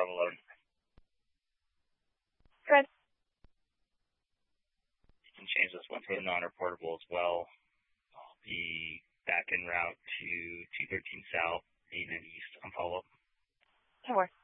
Bravo 11. Good. You can change this one to a non-reportable as well. I'll be back en route to 213 South, 8 and East on follow-up. That works.